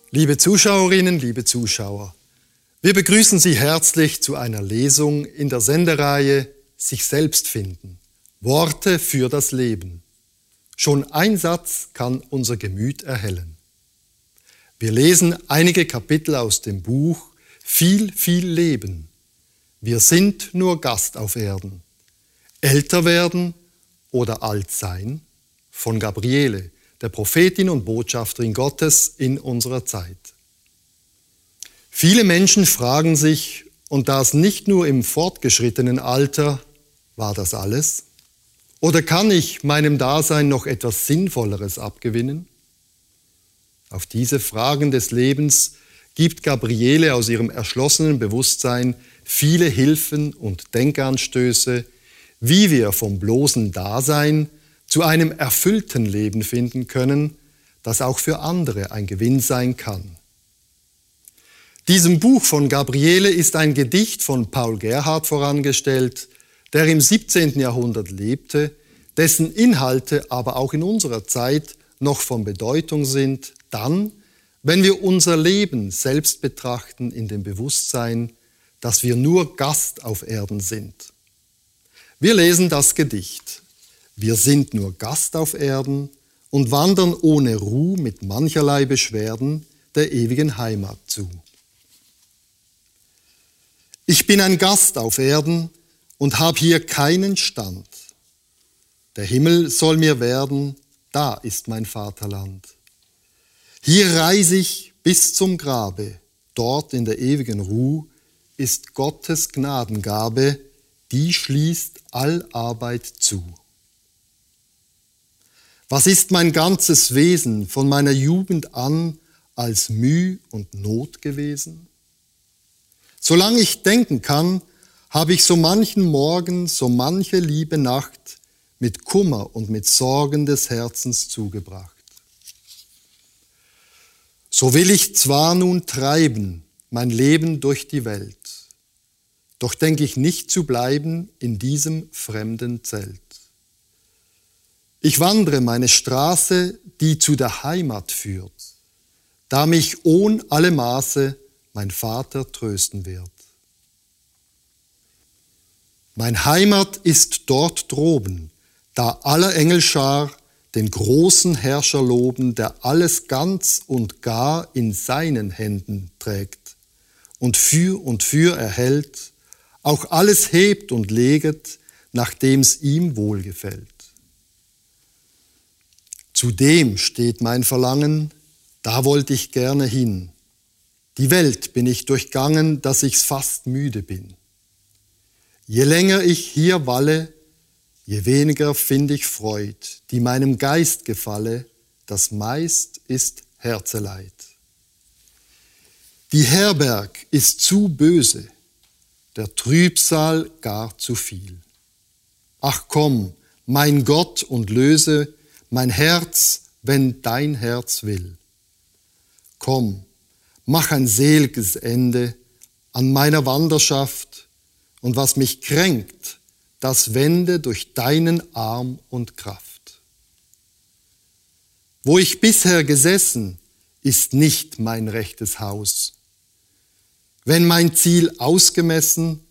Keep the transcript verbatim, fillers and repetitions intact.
Liebe Zuschauerinnen, liebe Zuschauer, wir begrüßen Sie herzlich zu einer Lesung in der Sendereihe Sich selbst finden. Worte für das Leben. Schon ein Satz kann unser Gemüt erhellen. Wir lesen einige Kapitel aus dem Buch Viel, viel Leben. Wir sind nur Gast auf Erden. Älter werden oder alt sein von Gabriele, der Prophetin und Botschafterin Gottes in unserer Zeit. Viele Menschen fragen sich, und das nicht nur im fortgeschrittenen Alter, war das alles? Oder kann ich meinem Dasein noch etwas Sinnvolleres abgewinnen? Auf diese Fragen des Lebens gibt Gabriele aus ihrem erschlossenen Bewusstsein viele Hilfen und Denkanstöße, wie wir vom bloßen Dasein zu einem erfüllten Leben finden können, das auch für andere ein Gewinn sein kann. Diesem Buch von Gabriele ist ein Gedicht von Paul Gerhardt vorangestellt, der im siebzehnten Jahrhundert lebte, dessen Inhalte aber auch in unserer Zeit noch von Bedeutung sind, dann, wenn wir unser Leben selbst betrachten in dem Bewusstsein, dass wir nur Gast auf Erden sind. Wir lesen das Gedicht. Wir sind nur Gast auf Erden und wandern ohne Ruhe mit mancherlei Beschwerden der ewigen Heimat zu. Ich bin ein Gast auf Erden und hab hier keinen Stand. Der Himmel soll mir werden, da ist mein Vaterland. Hier reise ich bis zum Grabe, dort in der ewigen Ruhe ist Gottes Gnadengabe, die schließt all Arbeit zu. Was ist mein ganzes Wesen von meiner Jugend an als Müh und Not gewesen? Solange ich denken kann, habe ich so manchen Morgen, so manche liebe Nacht mit Kummer und mit Sorgen des Herzens zugebracht. So will ich zwar nun treiben, mein Leben durch die Welt, doch denke ich nicht zu bleiben in diesem fremden Zelt. Ich wandre meine Straße, die zu der Heimat führt, da mich ohn alle Maße mein Vater trösten wird. Mein Heimat ist dort droben, da aller Engelschar den großen Herrscher loben, der alles ganz und gar in seinen Händen trägt und für und für erhält, auch alles hebt und leget, nachdem's ihm wohlgefällt. Zudem steht mein Verlangen, da wollte ich gerne hin. Die Welt bin ich durchgangen, dass ich's fast müde bin. Je länger ich hier walle, je weniger find ich Freud, die meinem Geist gefalle, das meist ist Herzeleid. Die Herberg ist zu böse, der Trübsal gar zu viel. Ach komm, mein Gott, und löse mein Herz, wenn dein Herz will. Komm, mach ein sel'ges Ende an meiner Wanderschaft, und was mich kränkt, das wende durch deinen Arm und Kraft. Wo ich bisher gesessen, ist nicht mein rechtes Haus. Wenn mein Ziel ausgemessen,